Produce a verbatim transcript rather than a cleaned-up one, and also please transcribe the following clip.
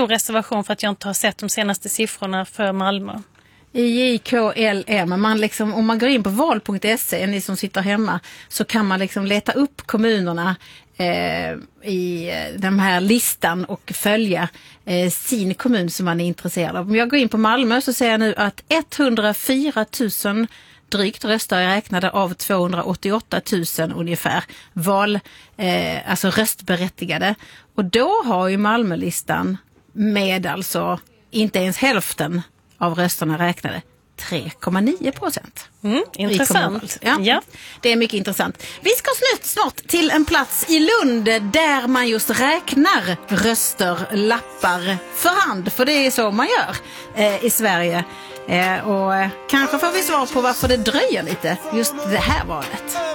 stor reservation för att jag inte har sett de senaste siffrorna för Malmö. I J K L M, man liksom, om man går in på val punkt se, ni som sitter hemma, så kan man liksom leta upp kommunerna eh, i den här listan och följa eh, sin kommun som man är intresserad av. Om jag går in på Malmö så ser jag nu att etthundrafyra tusen drygt röster är räknade av tvåhundraåttioåtta tusen ungefär val, eh, alltså röstberättigade. Och då har ju Malmölistan med alltså inte ens hälften av rösterna räknade tre komma nio procent. Mm, intressant. Ja, ja. Det är mycket intressant. Vi ska snart, snart till en plats i Lund där man just räknar röster, lappar för hand. För det är så man gör eh, i Sverige. Eh, och eh, kanske får vi svar på varför det dröjer lite just det här valet.